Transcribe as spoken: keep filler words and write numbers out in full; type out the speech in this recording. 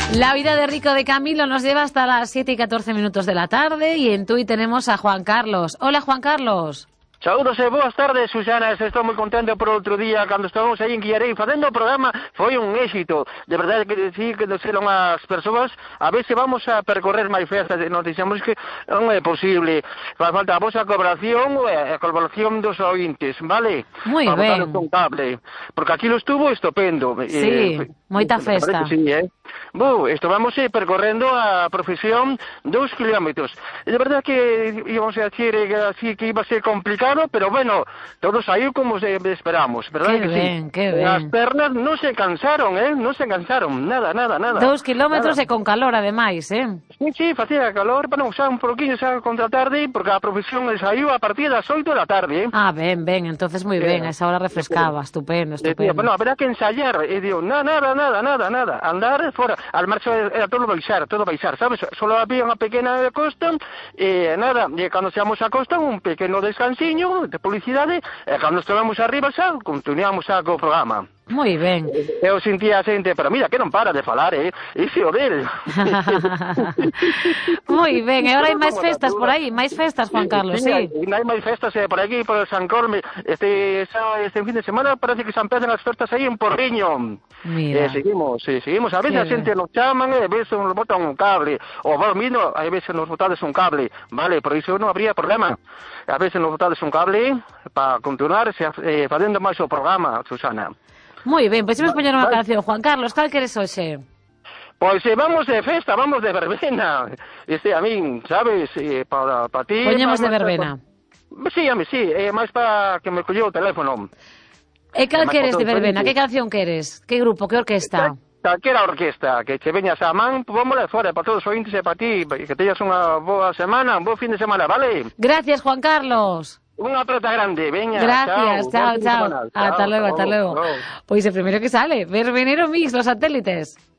La vida de rico de Camilo nos lleva hasta las siete y catorce minutos de la tarde y en Tui tenemos a Juan Carlos. Hola, Juan Carlos. Saúdos e boas tardes, Susana. Estou moi contento por outro día cando estábamos aí en Guillarei facendo o programa. Foi un éxito. De verdade que decir que nos eran as persoas. A ver se vamos a percorrer máis festas. Nos dixemos que non é posible. Fa falta a vosa colaboración e a colaboración dos ointes, vale? Moi ben. Con cable. Porque aquilo estuvo estupendo. Sí, eh, moita festa. Sí, eh? Bo, estivemos eh, percorrendo a profesión dos kilómetros. De verdade que íbamos a decir eh, así que iba a ser complicado, pero bueno, todo saiu como esperamos, verdad? Que que ben, sí? que ben. As pernas non se cansaron, eh? Non se cansaron, nada, nada, nada. Dos kilómetros nada. E con calor, ademais, eh? Sí, sí, facía calor, bueno, xa un poquinho xa contra a tarde, porque a profesión saiu a partir das oito da tarde, eh? Ah, ben, ben, entonces moi ben, a esa hora refrescaba, estupendo, estupendo. Decía, bueno, habrá que ensayar, e digo, nada, nada, nada, nada, nada, andar fora, al marcho era todo baixar, todo baixar, sabes? Solo había unha pequena costa, e nada, e cando xamos a costa, un pequeno descansiño de publicidade, e cando estivemos arriba xa, continuamos xa co programa. Moi ben. Eu sentía a xente, pero mira, que non para de falar, eh? Ixe o del. Moi ben, e agora hai máis festas por aí, máis festas, Juan Carlos, sí. Sí, sí. Hai máis festas eh, por aquí, por San Colme. Este, este fin de semana parece que se empezan as festas aí en Porriño. Mira. Eh, seguimos, sí, seguimos. A veces a xente nos chaman e a veces nos botan un cable. O vos mismo, a veces nos botades un cable, vale? Por iso non habría problema. A veces nos botades un cable para continuar eh, facendo máis o programa, Susana. Moi ben, pois imos poñer unha canción. Juan Carlos, cal queres hoxe? Pois eh, vamos de festa, vamos de verbena. Este, a min, sabes, eh, para pa ti... Poñemos pa, de verbena. Pa, sí, a mí, sí, eh, máis para que me colleu o teléfono. E cal queres de verbena? Que canción queres? Que grupo, que orquesta? Calquera orquesta, que che veñas a man, vámonos fora para todos os ointes e para ti, que teñas unha boa semana, un bo fin de semana, vale? Gracias, Juan Carlos. Unha apreta grande, veña. Gracias, chao, chao. chao. Hasta chao, luego, hasta luego. Pois pues el primero que sale, Verbenero Mix, los satélites.